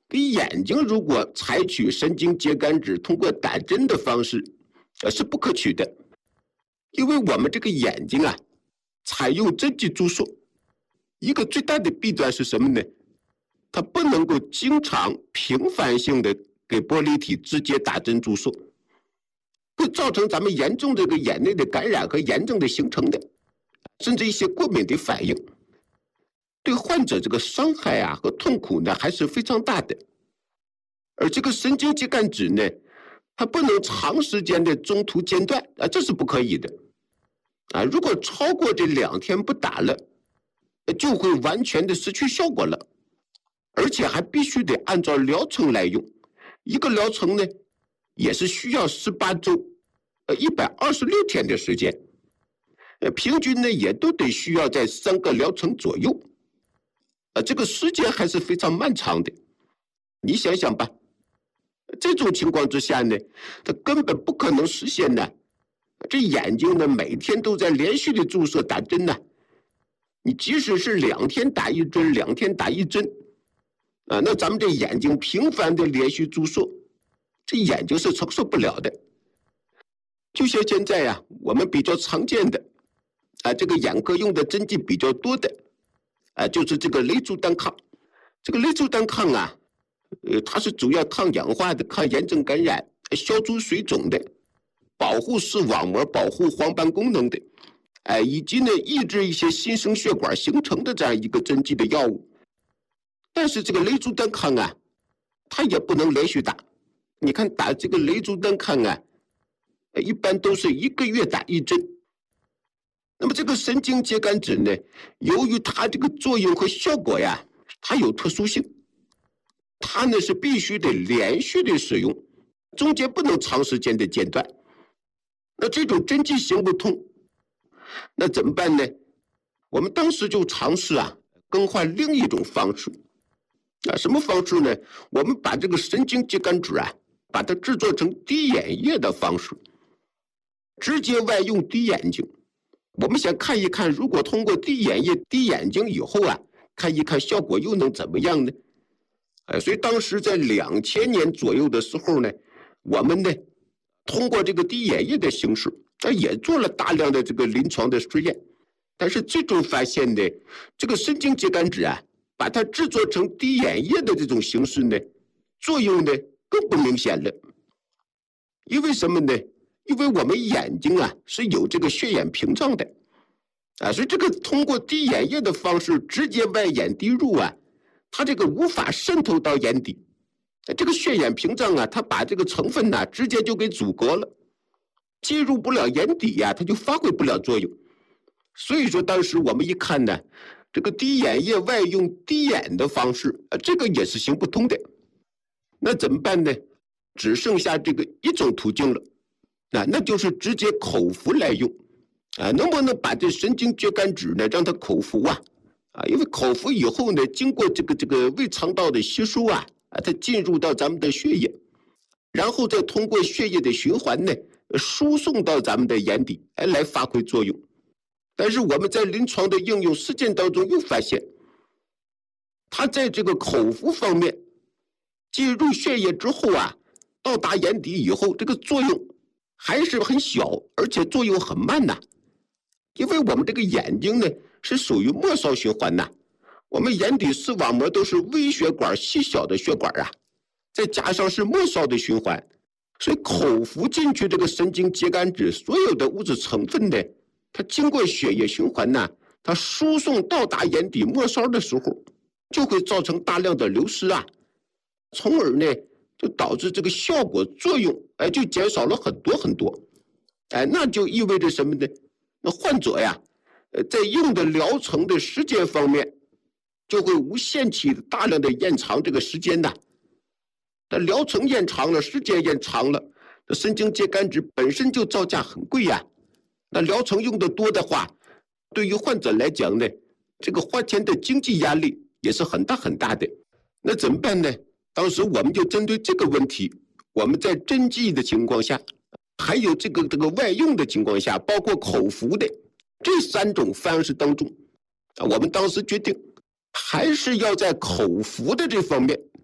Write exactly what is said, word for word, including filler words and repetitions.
给眼睛如果采取神经节感脂通过打针的方式，呃是不可取的，因为我们这个眼睛啊，采用针剂注射，一个最大的弊端是什么呢？它不能够经常频繁性的给玻璃体直接打针注射，会造成咱们严重这个眼内的感染和炎症的形成的，甚至一些过敏的反应，对患者这个伤害啊和痛苦呢还是非常大的。而这个神经节感脂呢，它不能长时间的中途间断啊，这是不可以的啊。如果超过这两天不打了，就会完全的失去效果了，而且还必须得按照疗程来用。一个疗程呢，也是需要十八周，呃，一百二十六天的时间，呃，平均呢也都得需要在三个疗程左右，呃，这个时间还是非常漫长的。你想想吧，这种情况之下呢，它根本不可能实现呢。这眼睛呢，每天都在连续的注射打针呢，你即使是两天打一针，两天打一针。啊，那咱们这眼睛频繁的连续注射，这眼睛是承受不了的。就像现在呀、啊，我们比较常见的，啊，这个眼科用的针剂比较多的，啊，就是这个雷珠单抗。这个雷珠单抗啊，呃，它是主要抗氧化的、抗炎症感染、消除水肿的、保护视网膜、保护黄斑功能的，哎、呃，以及呢抑制一些新生血管形成的这样一个针剂的药物。但是这个雷珠单抗啊，它也不能连续打。你看打这个雷珠单抗啊，一般都是一个月打一针。那么这个神经节感脂呢，由于它这个作用和效果呀，它有特殊性，它呢是必须得连续的使用，中间不能长时间的间断。那这种针剂行不通，那怎么办呢？我们当时就尝试啊，更换另一种方式。啊，什么方式呢？我们把这个神经节感脂啊，把它制作成滴眼液的方式，直接外用滴眼睛。我们想看一看，如果通过滴眼液滴眼睛以后啊，看一看效果又能怎么样呢？呃，所以当时在两千年左右的时候呢，我们呢通过这个滴眼液的形式，呃，也做了大量的这个临床的实验，但是最终发现呢，这个神经节感脂啊，把它制作成滴眼液的这种形式呢，作用呢更不明显了。因为什么呢？因为我们眼睛啊是有这个血眼屏障的，啊，所以这个通过滴眼液的方式直接外眼滴入啊，它这个无法渗透到眼底，这个血眼屏障啊，它把这个成分呢、啊、直接就给阻隔了，进入不了眼底呀、啊，它就发挥不了作用。所以说当时我们一看呢，这个滴眼液外用滴眼的方式，呃，这个也是行不通的。那怎么办呢？只剩下这个一种途径了，啊，那就是直接口服来用，啊，能不能把这神经节感脂呢让它口服啊？啊，因为口服以后呢，经过这个这个胃肠道的吸收啊，啊，它进入到咱们的血液，然后再通过血液的循环呢，输送到咱们的眼底，哎，来发挥作用。但是我们在临床的应用实践当中又发现，它在这个口服方面进入血液之后啊，到达眼底以后，这个作用还是很小，而且作用很慢呐。因为我们这个眼睛呢是属于末梢循环呐，我们眼底视网膜都是微血管、细小的血管啊，再加上是末梢的循环，所以口服进去这个神经节感脂所有的物质成分呢，它经过血液循环呢，它输送到达眼底末梢的时候，就会造成大量的流失啊，从而呢就导致这个效果作用哎就减少了很多很多，哎，那就意味着什么呢？那患者呀，呃，在用的疗程的时间方面，就会无限期大量的延长这个时间呐。那疗程延长了，时间延长了，这神经节感脂本身就造价很贵呀。那疗程用的多的话，对于患者来讲呢，这个花钱的经济压力也是很大很大的。那怎么办呢？当时我们就针对这个问题，我们在针剂的情况下，还有这个这个外用的情况下，包括口服的这三种方式当中，我们当时决定还是要在口服的这方面